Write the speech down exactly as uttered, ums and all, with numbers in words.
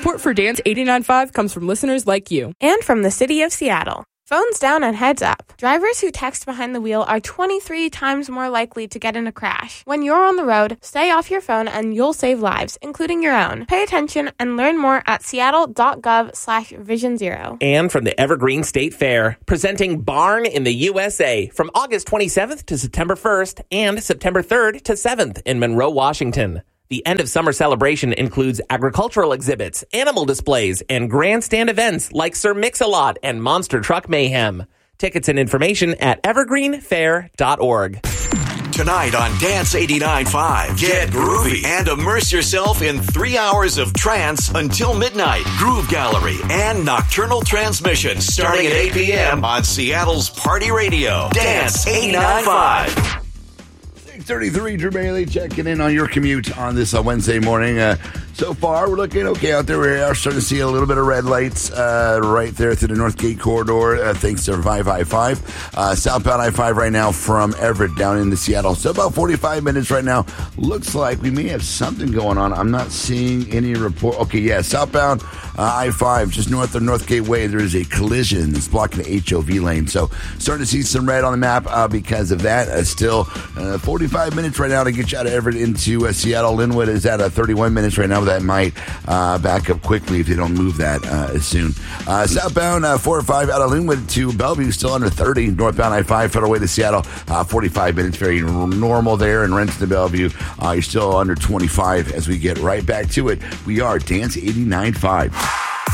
Support for Dance eighty-nine point five comes from listeners like you. And from the city of Seattle. Phones down and heads up. Drivers who text behind the wheel are twenty-three times more likely to get in a crash. When you're on the road, stay off your phone and you'll save lives, including your own. Pay attention and learn more at seattle.gov slash vision zero. And from the Evergreen State Fair, presenting Barn in the U S A from August twenty-seventh to September first and September third to seventh in Monroe, Washington. The end of summer celebration includes agricultural exhibits, animal displays, and grandstand events like Sir Mix-a-Lot and Monster Truck Mayhem. Tickets and information at evergreen fair dot org. Tonight on Dance eighty-nine point five, get groovy and immerse yourself in three hours of trance until midnight. Groove Gallery and Nocturnal Transmission starting at eight p.m. on Seattle's Party Radio. Dance eighty-nine point five. thirty-three, Drew Bailey checking in on your commute on this uh, Wednesday morning. Uh, so far, we're looking okay out there. We are starting to see a little bit of red lights uh, right there through the Northgate corridor, uh, thanks to five I five. Uh, southbound I five right now from Everett down into Seattle. So about forty-five minutes right now. Looks like we may have something going on. I'm not seeing any report. Okay, yeah, southbound uh, I five, just north of Northgate Way, there is a collision that's blocking the H O V lane. So starting to see some red on the map uh, because of that. Uh, still uh, forty-five minutes right now to get you out of Everett into uh, Seattle. Linwood is at uh, thirty-one minutes right now. That might uh, back up quickly if they don't move that uh, soon. Uh, southbound uh, four or five out of Linwood to Bellevue, still under thirty. Northbound I five, Federal Way to Seattle, uh, forty-five minutes, very normal there. And Renton to Bellevue, uh, you're still under twenty-five as we get right back to it. We are Dance eighty-nine point five.